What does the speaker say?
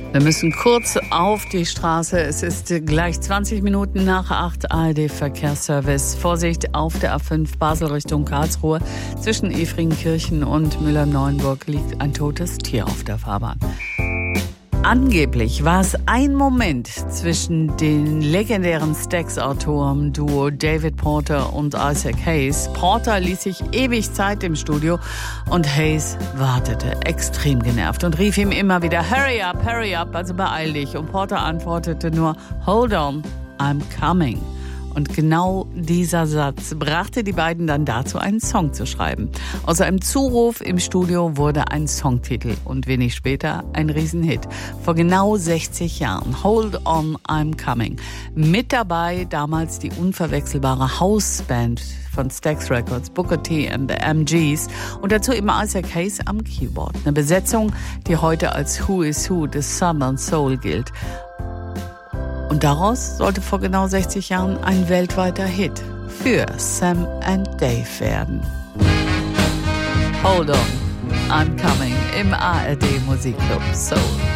Wir müssen kurz auf die Straße. Es ist gleich 20 Minuten nach 8 ARD-Verkehrsservice. Vorsicht auf der A5 Basel Richtung Karlsruhe. Zwischen Efringkirchen und Müller-Neuenburg liegt ein totes Tier auf der Fahrbahn. Angeblich war es ein Moment zwischen den legendären Stax-Autoren-Duo David Porter und Isaac Hayes. Porter ließ sich ewig Zeit im Studio und Hayes wartete, extrem genervt und rief ihm immer wieder hurry up, also beeil dich. Und Porter antwortete nur hold on, I'm coming. Und genau dieser Satz brachte die beiden dann dazu, einen Song zu schreiben. Aus einem Zuruf im Studio wurde ein Songtitel und wenig später ein Riesenhit. Vor genau 60 Jahren. Hold on, I'm coming. Mit dabei damals die unverwechselbare Houseband von Stax Records, Booker T and the MGs und dazu eben Isaac Hayes am Keyboard. Eine Besetzung, die heute als Who is Who des Southern Soul gilt. Und daraus sollte vor genau 60 Jahren ein weltweiter Hit für Sam and Dave werden. Hold on, I'm coming im ARD Musikclub Soul.